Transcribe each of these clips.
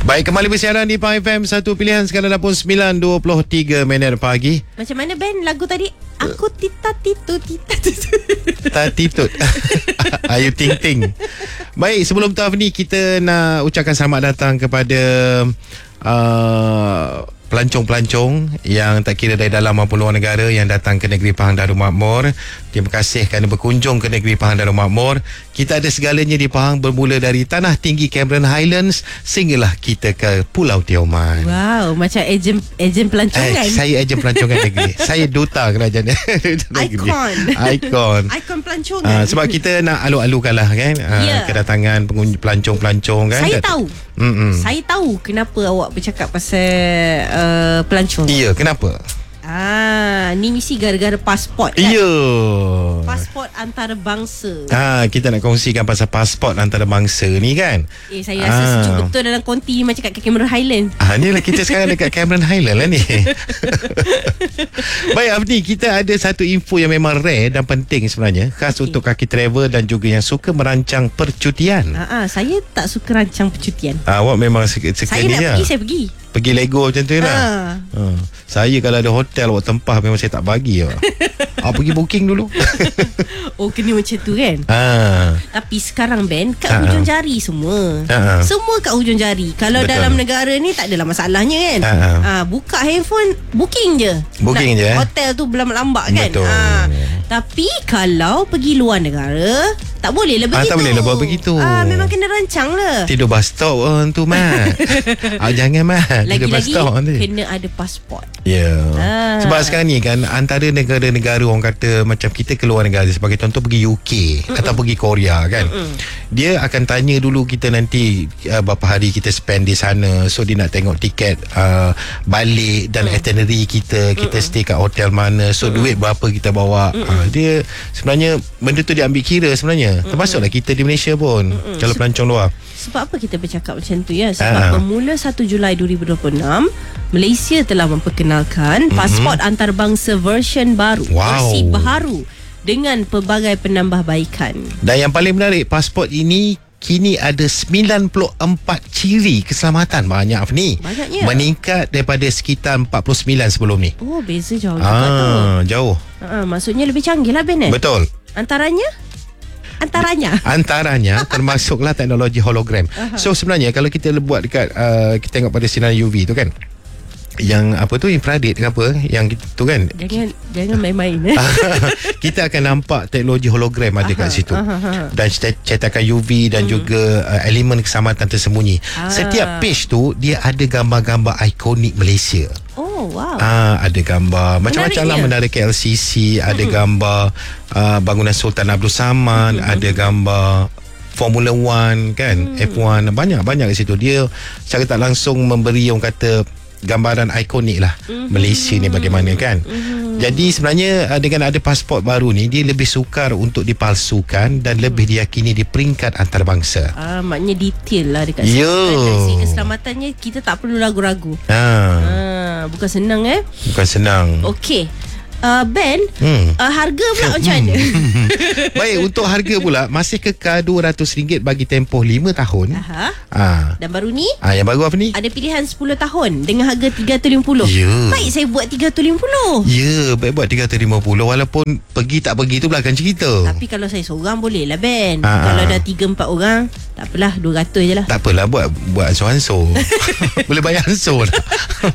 Baik, kembali bersiaran di Pahang FM. Satu pilihan sekarang dah pun 9.23 minit pagi. Macam mana Ben lagu tadi? Aku tita titu. Tak titut. Ayu ting ting. Baik, sebelum tu ni kita nak ucapkan selamat datang kepada pelancong-pelancong yang tak kira dari dalam maupun luar negara yang datang ke negeri Pahang Darul Makmur. Terima kasih kerana berkunjung ke negeri Pahang Darul Makmur. Kita ada segalanya di Pahang, bermula dari tanah tinggi Cameron Highlands sehinggalah kita ke Pulau Tioman. Wow, macam ejen pelancongan. Saya ejen pelancongan negeri. Saya duta kerajaan negeri. Ikon pelancongan. sebab kita nak alu-alukan lah kan, kedatangan pelancong-pelancong kan. Saya tahu. Saya tahu kenapa awak bercakap pasal pelancong. Ya, kenapa? Ni mesti gara-gara pasport kan? Ya. Pasport antarabangsa. Kita nak kongsikan pasal pasport antarabangsa ni kan. Saya rasa sejuk betul dalam konti macam kat Cameron Highland. Ni lah kita sekarang dekat Cameron Highland lah ni. Baik Afni, kita ada satu info yang memang rare dan penting sebenarnya, khas untuk kaki travel dan juga yang suka merancang percutian. Saya tak suka rancang percutian. Awak memang suka saya ni nak lah. pergi, saya pergi. Pergi Lego macam tu lah. Saya kalau ada hotel awak tempah memang saya tak bagi. Pergi booking dulu. Kena macam tu kan. Tapi sekarang Ben, kat hujung jari semua. Semua kat hujung jari. Kalau betul. Dalam negara ni tak adalah masalahnya kan. Buka handphone, booking je. Booking je. Hotel tu lambat kan. Betul. Tapi kalau pergi luar negara, tak boleh lah begitu. Tak boleh lah buat begitu. Memang kena rancang lah. Tidur bus stop tu Mat. Jangan Mat. Lagi-lagi kena ada pasport. Ya. Sebab sekarang ni kan, antara negara-negara orang kata macam kita keluar negara, sebagai contoh pergi UK atau pergi Korea kan, dia akan tanya dulu kita nanti berapa hari kita spend di sana. So dia nak tengok tiket balik dan itinerary kita stay kat hotel mana. So duit berapa kita bawa. Dia sebenarnya benda tu dia ambil kira sebenarnya. Termasuklah kita di Malaysia pun, kalau pelancong luar. Sebab apa kita bercakap macam tu ya? Sebab bermula 1 Julai 2026, Malaysia telah memperkenalkan pasport antarabangsa versi baru, versi baharu dengan pelbagai penambahbaikan. Dan yang paling menarik, pasport ini kini ada 94 ciri keselamatan. Banyak ni. Banyaknya. Meningkat daripada sekitar 49 sebelum ni. Beza jauh juga tu. Jauh. Maksudnya lebih canggih lah Ben. Betul. Antaranya termasuklah teknologi hologram. So sebenarnya kalau kita buat dekat kita tengok pada sinar UV tu kan, yang apa tu, infrared ke apa, yang tu kan, jangan main-main. kita akan nampak teknologi hologram ada kat situ. Dan cetakan UV dan juga elemen keselamatan tersembunyi. Setiap page tu dia ada gambar-gambar ikonik Malaysia. Wow. Ada gambar macam-macam lah, menara KLCC, ada gambar bangunan Sultan Abdul Samad, ada gambar Formula 1 kan, F1, banyak di situ. Dia secara tak langsung memberi orang kata gambaran ikonik lah Malaysia ni bagaimana kan. Jadi sebenarnya dengan ada pasport baru ni, dia lebih sukar untuk dipalsukan dan lebih diyakini di peringkat antarabangsa. Maknanya detail lah dekat situ. Dari segi keselamatannya kita tak perlu ragu-ragu. Bukan senang Bukan senang. Okey. Ben, harga pula macam mana? Baik, untuk harga pula masih kekal RM200 bagi tempoh 5 tahun. Dan baru ni, yang baru apa ni? ada pilihan 10 tahun dengan harga RM350. Baik saya buat RM350. Baik buat RM350. Walaupun pergi tak pergi tu belakang cerita. Tapi kalau saya seorang boleh lah Ben. Kalau dah 3-4 orang, tak apalah, RM200 je lah. Tak apalah, buat ansur-ansur. Boleh bayar ansur lah.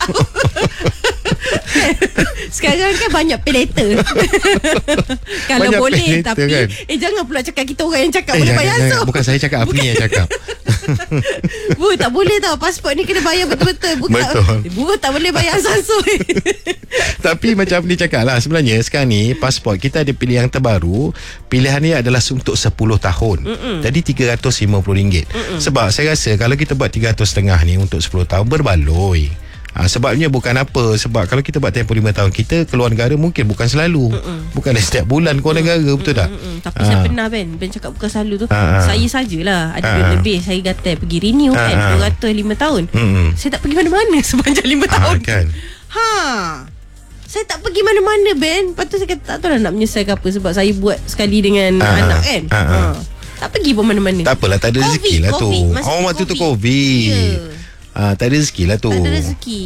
Sekarang kan banyak pay later. Kalau banyak boleh later, tapi kan? Jangan pula cakap kita orang yang cakap boleh bayar ansur. Bukan saya cakap, apa ni yang cakap. Tak boleh tau. Pasport ni kena bayar betul-betul. Betul. Tak boleh bayar ansur. Tapi macam ni cakap lah, sebenarnya sekarang ni pasport kita ada pilihan terbaru. Pilihan ni adalah untuk 10 tahun. Jadi RM350. Sebab saya rasa kalau kita buat 350 ni untuk 10 tahun berbaloi. Sebabnya bukan apa, sebab kalau kita buat tempoh 5 tahun, kita keluar negara mungkin bukan selalu, bukan setiap bulan keluar negara, betul tak? Tapi saya pernah Ben cakap bukan selalu tu. Saya sajalah ada duit lebih, saya gatal pergi renew kan, 200 5 tahun. Saya tak pergi mana-mana sepanjang 5 tahun kan. Saya tak pergi mana-mana Ben. Lepas tu saya kata tak tahu lah nak menyesal ke apa, sebab saya buat sekali dengan anak kan. Tak pergi pun mana-mana. Tak apalah, tak ada rezeki lah tu. Waktu tu COVID. Tak ada rezeki lah tu. Tak ada rezeki.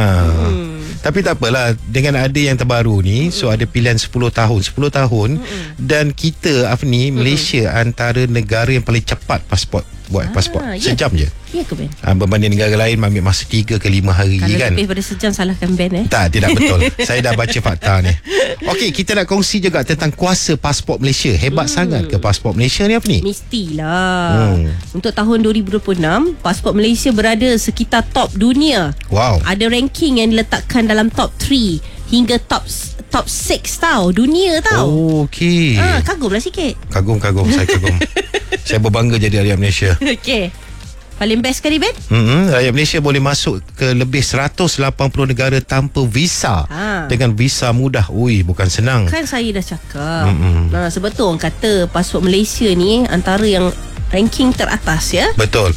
Tapi tak apalah, dengan ada yang terbaru ni, so ada pilihan 10 tahun dan kita Afni, Malaysia antara negara yang paling cepat buat pasport. Sejam je. Ya ke Ben? Berbanding negara lain ambil masa 3 ke 5 hari. Kalau kan. lebih pada sejam salahkan Ben Tidak betul. Saya dah baca fakta ni. Okey, kita nak kongsi juga tentang kuasa pasport Malaysia. Hebat sangat ke pasport Malaysia ni Afni? Mestilah. Untuk tahun 2026, pasport Malaysia berada sekitar top dunia. Wow. Ada ranking yang diletakkan dalam top 3 hingga top 6 tau, dunia tau. Okey. Kagumlah sikit. Kagum, saya kagum. Saya berbangga jadi rakyat Malaysia. Okey. Paling best sekali Ben? Rakyat Malaysia boleh masuk ke lebih 180 negara tanpa visa. Dengan visa mudah. Bukan senang. Kan saya dah cakap. Sebab tu orang kata pasport Malaysia ni antara yang ranking teratas ya. Betul.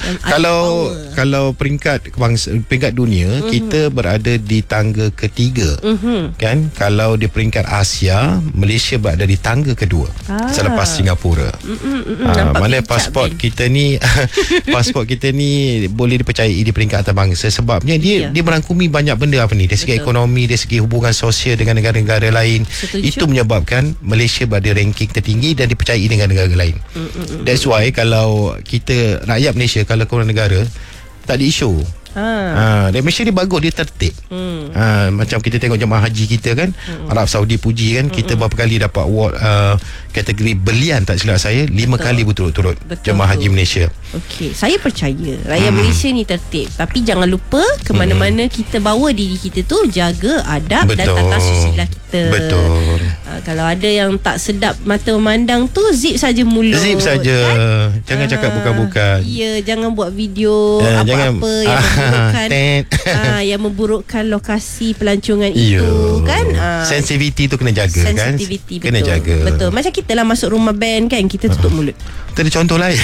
Kalau peringkat dunia, kita berada di tangga ketiga. Kan? Kalau di peringkat Asia, Malaysia berada di tangga kedua selepas Singapura. Mana pasport kita ni pasport kita ni boleh dipercayai di peringkat antarabangsa sebabnya dia merangkumi banyak benda apa ni, dari segi ekonomi, dari segi hubungan sosial dengan negara-negara lain. Itu menyebabkan Malaysia berada ranking tertinggi dan dipercayai dengan negara lain. That's why kalau kita rakyat Malaysia, kalau korang negara tak ada isu. Dan Malaysia ni bagus, dia tertib. Macam kita tengok jemaah haji kita kan, Arab Saudi puji kan, kita berapa kali dapat award kategori belian, tak silap saya 5 kali berturut-turut jemaah haji Malaysia. Okey, saya percaya rakyat Malaysia ni tertib, tapi jangan lupa ke mana-mana kita bawa diri kita tu jaga adab dan tata susila kita. Betul. Kalau ada yang tak sedap mata memandang tu, zip saja mulut. Zip saja. Kan? Jangan cakap bukan-bukan. Ya, jangan buat video apa-apa yang memburukkan yang memburukkan lokasi pelancongan itu kan. Sensitivity tu kena jaga kan. Sensitivity, kena betul. jaga. Betul. Macam kita lah masuk rumah band kan, kita tutup mulut. Kita ada contoh lain.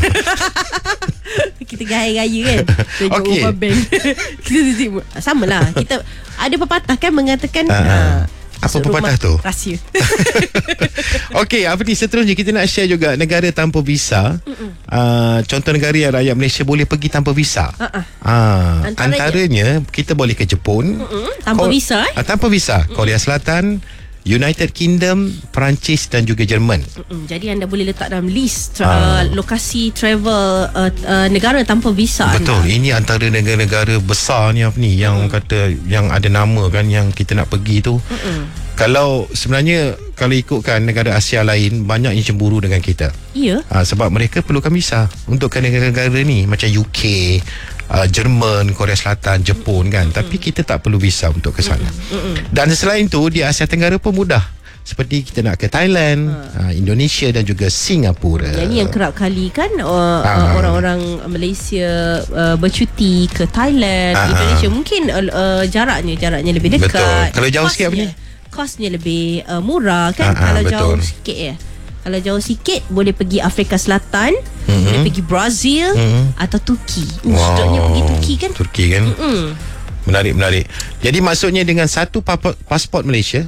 Kita gaya-gaya kan. Tunjuk rumah band. Kita tutup mulut. Sama lah. Kita ada pepatah kan mengatakan apa pepatah tu? Rahsia. Okey, apa ni seterusnya kita nak share juga negara tanpa visa. Contoh negara yang rakyat Malaysia boleh pergi tanpa visa. Antaranya kita boleh ke Jepun tanpa visa. Tanpa visa. Korea Selatan, United Kingdom, Perancis dan juga Jerman. Jadi anda boleh letak dalam list lokasi travel negara tanpa visa. Betul. Ini antara negara-negara besar ni yang kata yang ada nama kan, yang kita nak pergi tu. Kalau sebenarnya kalau ikutkan negara Asia lain, banyak yang cemburu dengan kita. Ya. Sebab mereka perlukan visa untuk negara-negara ni macam UK, Jerman, Korea Selatan, Jepun kan. Tapi kita tak perlu visa untuk ke sana. Dan selain tu di Asia Tenggara pun mudah. Seperti kita nak ke Thailand, Indonesia dan juga Singapura. Yang kerap kali kan orang-orang Malaysia bercuti ke Thailand, Indonesia. Mungkin jaraknya lebih dekat. Betul. Kalau jauh sikit apa ni? Kosnya lebih murah kan. Kalau jauh sikit kalau jauh sikit boleh pergi Afrika Selatan, boleh pergi Brazil atau Turki. Sedapnya pergi Turki kan. Turki kan. Menarik. Jadi maksudnya dengan satu pasport Malaysia,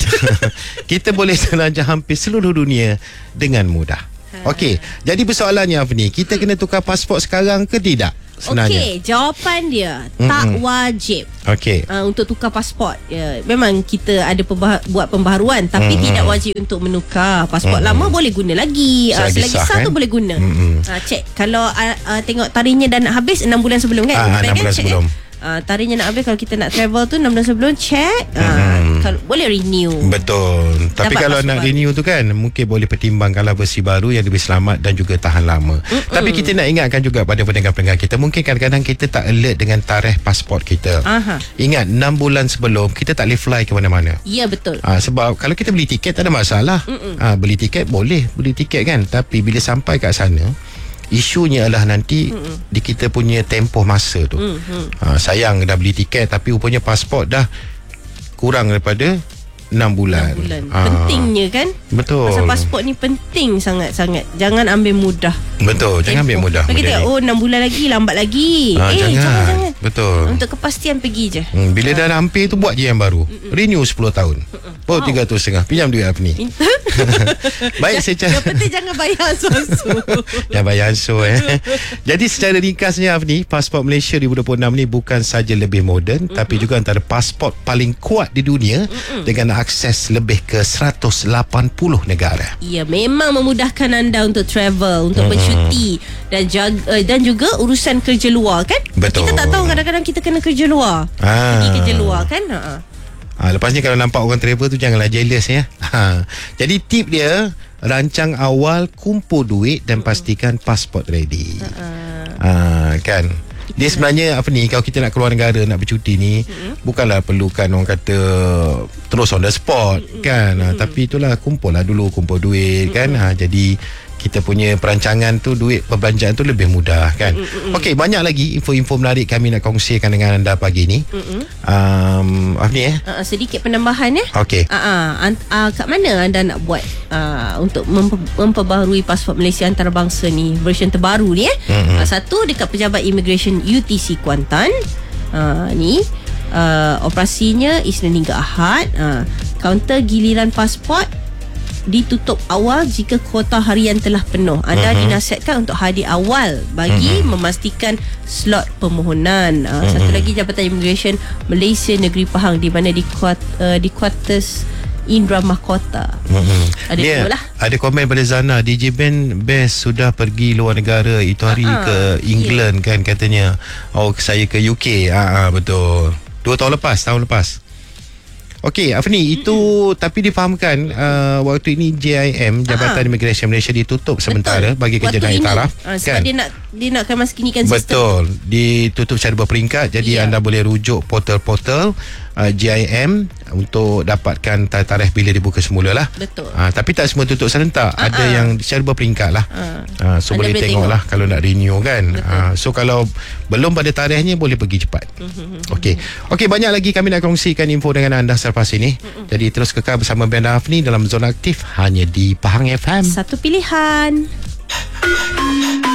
kita boleh jelajah hampir seluruh dunia dengan mudah. Okey, jadi persoalannya apa ni? Kita kena tukar pasport sekarang ke tidak? Okey, jawapan dia tak wajib. Okey. Untuk tukar pasport. Memang kita ada buat pembaharuan, tapi tidak wajib untuk menukar. Pasport lama boleh guna lagi. Selagi sah tu boleh guna. Cek kalau tengok tarikhnya dah nak habis 6 bulan sebelum kan. 6 bulan sebelum. Tarikhnya nak habis, kalau kita nak travel tu 6 bulan sebelum, check. Kalau boleh renew. Betul. Tapi kalau nak renew tu kan, mungkin boleh pertimbangkanlah versi baru yang lebih selamat dan juga tahan lama. Tapi kita nak ingatkan juga pada pendengar-pendengar kita, mungkin kadang-kadang kita tak alert dengan tarikh pasport kita. Ingat 6 bulan sebelum kita tak boleh fly ke mana-mana. Ya, betul. Sebab kalau kita beli tiket tak ada masalah. Beli tiket boleh beli tiket kan. Tapi bila sampai kat sana, isunya adalah nanti di kita punya tempoh masa tu. Sayang dah beli tiket tapi rupanya pasport dah kurang daripada 6 bulan. Pentingnya kan. Betul. Pasal pasport ni penting sangat-sangat. Jangan ambil mudah. Betul. Jangan ambil mudah. Kita 6 bulan lagi, lambat lagi. Jangan. Betul. Untuk kepastian pergi je. Bila dah hampir tu buat je yang baru. Renew 10 tahun. Baru 300.5. Pinjam duit Afni. Baik, secara yang penting jangan bayar susu. Yang bayar ansur Jadi secara ringkasnya Afni, pasport Malaysia 2026 ni bukan saja lebih moden, tapi juga antara pasport paling kuat di dunia dengan akses lebih ke 180 negara. Ya, memang memudahkan anda untuk travel, untuk bercuti dan juga urusan kerja luar kan. Betul. Kita tak tahu kadang-kadang kita kena kerja luar. Pergi kerja luar kan. Lepas ni kalau nampak orang travel tu janganlah jealous ya. Jadi tip dia, rancang awal, kumpul duit dan pastikan pasport ready. Kan. Dia sebenarnya apa ni, kalau kita nak keluar negara, nak bercuti ni, bukanlah perlukan orang kata terus on the spot kan. Tapi itulah, kumpul duit kan. Jadi kita punya perancangan tu, duit perbelanjaan tu lebih mudah kan. Okey, banyak lagi info-info menarik kami nak kongsikan dengan anda pagi ni. Afni sedikit penambahan ya. Okey. Kat mana anda nak buat untuk memperbaharui pasport Malaysia antarabangsa ni, version terbaru ni satu dekat pejabat immigration UTC Kuantan. Ni operasinya Isnin hingga Ahad. Kaunter giliran pasport ditutup awal jika kuota harian telah penuh. Anda dinasihatkan untuk hadir awal bagi memastikan slot permohonan. Satu lagi, Jabatan Immigration Malaysia Negeri Pahang, di mana di Kuartus Indra Mahkota. Ada komen pada Zana, DJ Ben best sudah pergi luar negara itu hari ke England kan katanya. Saya ke UK. Betul. 2 tahun lepas. Okey, Afni, itu tapi difahamkan waktu ini JIM, Jabatan Immigration Malaysia, ditutup sementara bagi kerja naik taraf sebab kan. dia nak kemaskinikan sistem. Betul, ditutup secara berperingkat. Jadi anda boleh rujuk portal-portal JIM untuk dapatkan tarikh bila dibuka semula lah. Betul. Tapi tak semua tutup serentak. Ada yang secara berperingkat lah. So anda boleh tengok lah kalau nak renew kan. So kalau belum pada tarikhnya, boleh pergi cepat. Okey, banyak lagi kami nak kongsikan info dengan anda selepas ini. Jadi terus kekal bersama Ben Afni dalam Zona Aktif hanya di Pahang FM. Satu pilihan.